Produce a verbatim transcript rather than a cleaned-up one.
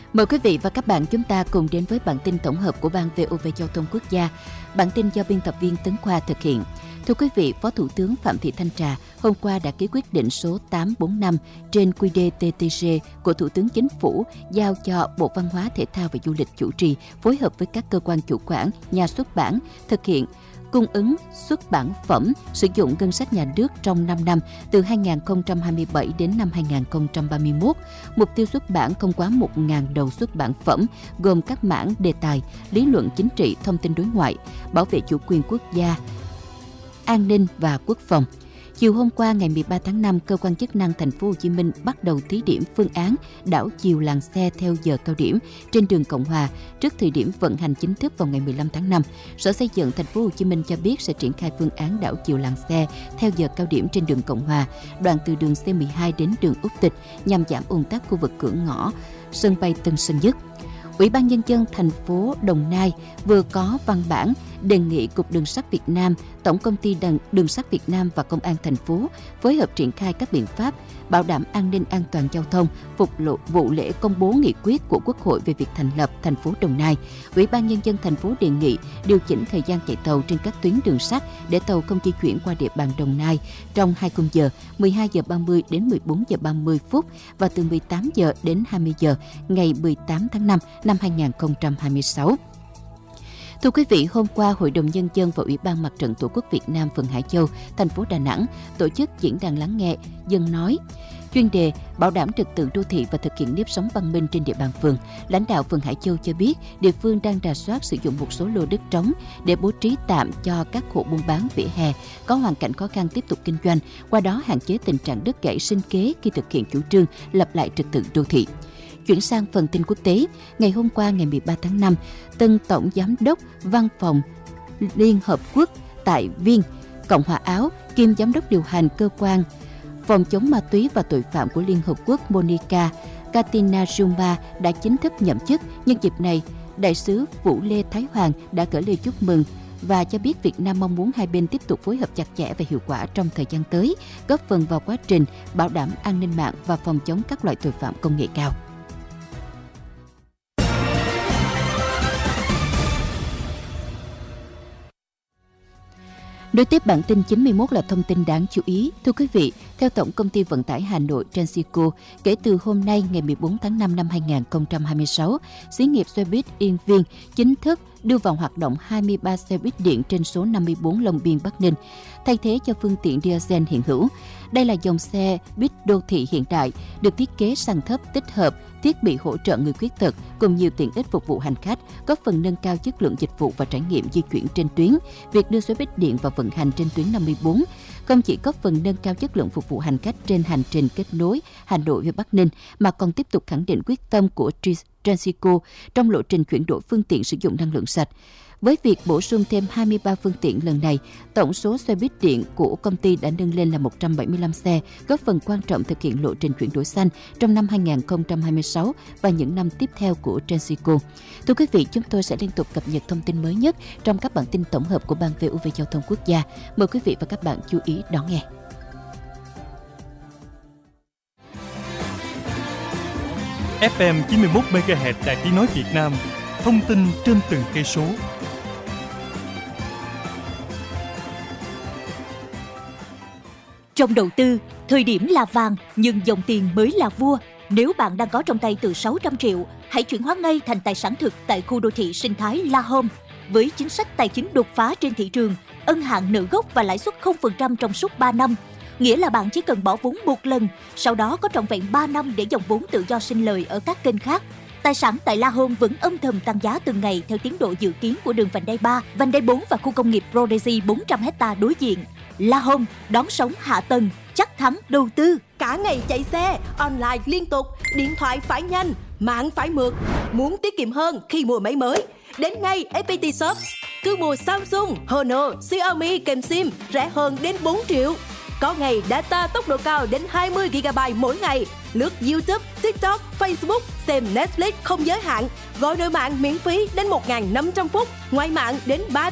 Mời quý vị và các bạn chúng ta cùng đến với bản tin tổng hợp của Ban vê o vê Giao thông Quốc gia. Bản tin do biên tập viên Tấn Khoa thực hiện. Thưa quý vị, Phó Thủ tướng Phạm Thị Thanh Trà hôm qua đã ký quyết định số tám trăm bốn mươi lăm trên quy đê tê tê giê của Thủ tướng Chính phủ giao cho Bộ Văn hóa, Thể thao và Du lịch chủ trì phối hợp với các cơ quan chủ quản, nhà xuất bản thực hiện cung ứng xuất bản phẩm sử dụng ngân sách nhà nước trong năm năm từ hai nghìn không trăm hai mươi bảy đến năm hai nghìn không trăm ba mươi mốt. Mục tiêu xuất bản không quá một nghìn đầu xuất bản phẩm gồm các mảng đề tài, lý luận chính trị, thông tin đối ngoại, bảo vệ chủ quyền quốc gia, an ninh và quốc phòng. Chiều hôm qua ngày mười ba tháng năm, cơ quan chức năng thành phố Hồ Chí Minh bắt đầu thí điểm phương án đảo chiều làn xe theo giờ cao điểm trên đường Cộng Hòa trước thời điểm vận hành chính thức vào ngày mười lăm tháng năm. Sở Xây dựng thành phố Hồ Chí Minh cho biết sẽ triển khai phương án đảo chiều làn xe theo giờ cao điểm trên đường Cộng Hòa, đoạn từ đường xê mười hai đến đường Úc Tịch nhằm giảm ùn tắc khu vực cửa ngõ sân bay Tân Sơn Nhất. Ủy ban Nhân dân thành phố Đồng Nai vừa có văn bản đề nghị Cục Đường sắt Việt Nam, Tổng công ty Đường sắt Việt Nam và Công an thành phố phối hợp triển khai các biện pháp bảo đảm an ninh an toàn giao thông phục vụ lễ công bố nghị quyết của Quốc hội về việc thành lập thành phố Đồng Nai. Ủy ban Nhân dân thành phố đề nghị điều chỉnh thời gian chạy tàu trên các tuyến đường sắt để tàu không di chuyển qua địa bàn Đồng Nai trong hai khung giờ mười hai giờ ba mươi đến mười bốn giờ ba mươi phút và từ mười tám giờ đến hai mươi giờ ngày mười tám tháng năm năm hai nghìn không trăm hai mươi sáu. Thưa quý vị, hôm qua Hội đồng Nhân dân và Ủy ban Mặt trận Tổ quốc Việt Nam phường Hải Châu, thành phố Đà Nẵng tổ chức diễn đàn lắng nghe dân nói chuyên đề bảo đảm trật tự đô thị và thực hiện nếp sống văn minh trên địa bàn phường. Lãnh đạo phường Hải Châu cho biết địa phương đang rà soát sử dụng một số lô đất trống để bố trí tạm cho các hộ buôn bán vỉa hè có hoàn cảnh khó khăn tiếp tục kinh doanh, qua đó hạn chế tình trạng đứt gãy sinh kế khi thực hiện chủ trương lập lại trật tự đô thị. Chuyển sang phần tin quốc tế, ngày hôm qua ngày mười ba tháng năm, tân Tổng Giám đốc Văn phòng Liên Hợp Quốc tại Viên, Cộng hòa Áo, kiêm Giám đốc điều hành cơ quan phòng chống ma túy và tội phạm của Liên Hợp Quốc Monica Katina Zuma đã chính thức nhậm chức. Nhân dịp này, Đại sứ Vũ Lê Thái Hoàng đã gửi lời chúc mừng và cho biết Việt Nam mong muốn hai bên tiếp tục phối hợp chặt chẽ và hiệu quả trong thời gian tới, góp phần vào quá trình bảo đảm an ninh mạng và phòng chống các loại tội phạm công nghệ cao. Nối tiếp bản tin chín mươi mốt là thông tin đáng chú ý. Thưa quý vị, theo Tổng công ty Vận tải Hà Nội Transico, kể từ hôm nay ngày mười bốn tháng năm năm hai nghìn không trăm hai mươi sáu, xí nghiệp xe buýt Yên Viên chính thức đưa vào hoạt động hai mươi ba xe buýt điện trên số năm mươi bốn Long Biên Bắc Ninh, thay thế cho phương tiện diesel hiện hữu. Đây là dòng xe buýt đô thị hiện đại, được thiết kế sàn thấp tích hợp thiết bị hỗ trợ người khuyết tật cùng nhiều tiện ích phục vụ hành khách, góp phần nâng cao chất lượng dịch vụ và trải nghiệm di chuyển trên tuyến. Việc đưa xe buýt điện vào vận hành trên tuyến năm mươi bốn không chỉ góp phần nâng cao chất lượng phục vụ hành khách trên hành trình kết nối Hà Nội với Bắc Ninh, mà còn tiếp tục khẳng định quyết tâm của Transico trong lộ trình chuyển đổi phương tiện sử dụng năng lượng sạch. Với việc bổ sung thêm hai mươi ba phương tiện lần này, tổng số xe buýt điện của công ty đã nâng lên là một trăm bảy mươi lăm xe, góp phần quan trọng thực hiện lộ trình chuyển đổi xanh trong năm hai nghìn không trăm hai mươi sáu và những năm tiếp theo của Transico. Thưa quý vị, chúng tôi sẽ liên tục cập nhật thông tin mới nhất trong các bản tin tổng hợp của Ban vê o vê Giao thông Quốc gia. Mời quý vị và các bạn chú ý đón nghe. ép em chín mươi mốt mê ga héc Đài Tiếng nói Việt Nam, thông tin trên từng cây số. Trong đầu tư, thời điểm là vàng nhưng dòng tiền mới là vua. Nếu bạn đang có trong tay từ sáu trăm triệu, hãy chuyển hóa ngay thành tài sản thực tại khu đô thị sinh thái La Home. Với chính sách tài chính đột phá trên thị trường, ân hạn nợ gốc và lãi suất không phần trăm trong suốt ba năm. Nghĩa là bạn chỉ cần bỏ vốn một lần, sau đó có trọn vẹn ba năm để dòng vốn tự do sinh lời ở các kênh khác. Tài sản tại La Home vẫn âm thầm tăng giá từng ngày theo tiến độ dự kiến của đường vành đai ba, vành đai bốn và khu công nghiệp Prodigy bốn trăm héc ta đối diện. La Home đón sóng hạ tầng, chắc thắng đầu tư. Cả ngày chạy xe, online liên tục, điện thoại phải nhanh, mạng phải mượt. Muốn tiết kiệm hơn khi mua máy mới? Đến ngay ép pê tê Shop. Cứ mua Samsung, Honor, Xiaomi kèm SIM rẻ hơn đến bốn triệu. Có ngày data tốc độ cao đến hai mươi gi ga bai mỗi ngày. Lướt YouTube, TikTok, Facebook, xem Netflix không giới hạn. Gọi nội mạng miễn phí đến một nghìn năm trăm phút. Ngoài mạng đến ba